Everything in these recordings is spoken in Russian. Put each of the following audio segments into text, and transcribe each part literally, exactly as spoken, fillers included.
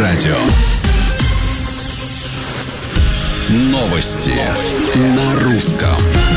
радио. Новости, Новости. На русском.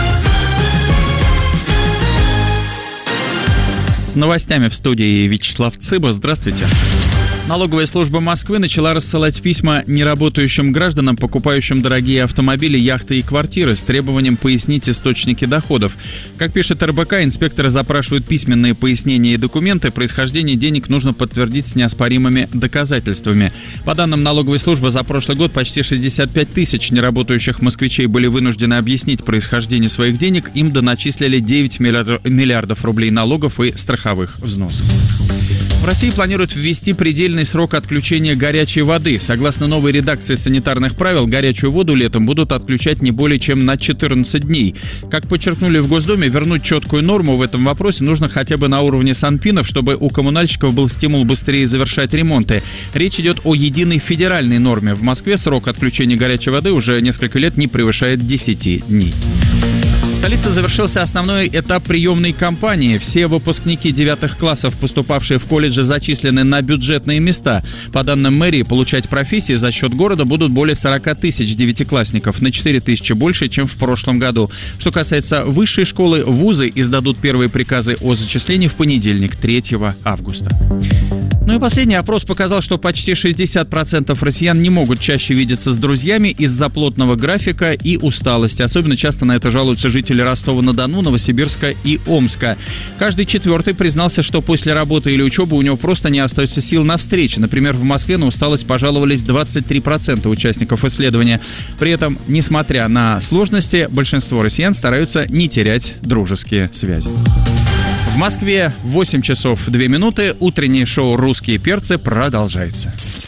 С новостями в студии Вячеслав Цыба. Здравствуйте. Налоговая служба Москвы начала рассылать письма неработающим гражданам, покупающим дорогие автомобили, яхты и квартиры, с требованием пояснить источники доходов. Как пишет эр бэ ка, инспекторы запрашивают письменные пояснения и документы. Происхождение денег нужно подтвердить с неоспоримыми доказательствами. По данным налоговой службы, за прошлый год почти шестьдесят пять тысяч неработающих москвичей были вынуждены объяснить происхождение своих денег. Им доначислили девять миллиардов рублей налогов и страховых взносов. В России планируют ввести предельный срок отключения горячей воды. Согласно новой редакции санитарных правил, горячую воду летом будут отключать не более чем на четырнадцать дней. Как подчеркнули в Госдуме, вернуть четкую норму в этом вопросе нужно хотя бы на уровне санпинов, чтобы у коммунальщиков был стимул быстрее завершать ремонты. Речь идет о единой федеральной норме. В Москве срок отключения горячей воды уже несколько лет не превышает десяти дней. В столице завершился основной этап приемной кампании. Все выпускники девятых классов, поступавшие в колледжи, зачислены на бюджетные места. По данным мэрии, получать профессии за счет города будут более сорок тысяч девятиклассников, на четыре тысячи больше, чем в прошлом году. Что касается высшей школы, вузы издадут первые приказы о зачислении в понедельник, третьего августа. Ну и последний опрос показал, что почти шестьдесят процентов россиян не могут чаще видеться с друзьями из-за плотного графика и усталости. Особенно часто на это жалуются жители Ростова-на-Дону, Новосибирска и Омска. Каждый четвертый признался, что после работы или учебы у него просто не остается сил на встречи. Например, в Москве на усталость пожаловались двадцать три процента участников исследования. При этом, несмотря на сложности, большинство россиян стараются не терять дружеские связи. В Москве восемь часов две минуты. Утреннее шоу «Русские перцы» продолжается.